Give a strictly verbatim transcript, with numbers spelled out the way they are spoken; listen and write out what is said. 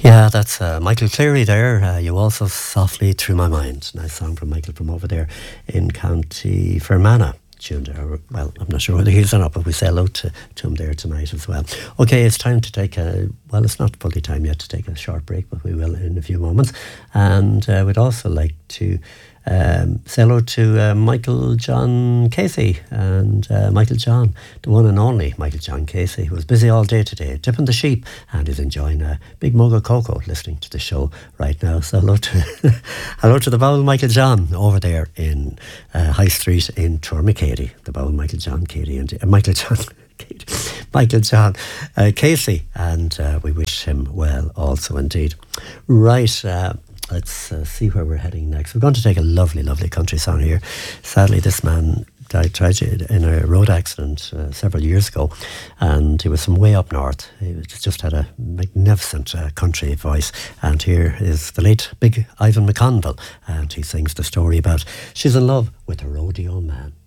Yeah, that's uh, Michael Cleary there. Uh, you also softly through my mind. Nice song from Michael from over there in County Fermanagh. Tuned there. Well, I'm not sure whether he's or not, but we say hello to, to him there tonight as well. Okay, it's time to take a, well, it's not fully time yet to take a short break, but we will in a few moments. And uh, we'd also like to um, say hello to uh, Michael John Casey and uh, Michael John, the one and only Michael John Casey, who was busy all day today, dipping the sheep, and is enjoying a big mug of cocoa listening to the show right now. So hello to hello to the bowl Michael John over there in uh, High Street in Tourmacady. The bowl Michael John Cady and uh, Michael John Michael John uh, Casey, and uh, we wish him well also indeed. Right. Uh, Let's uh, see where we're heading next. We're going to take a lovely, lovely country song here. Sadly, this man died tragic in a road accident uh, several years ago, and he was from way up north. He was- just had a magnificent uh, country voice. And here is the late big Ivan McConville, and he sings the story about she's in love with a rodeo man.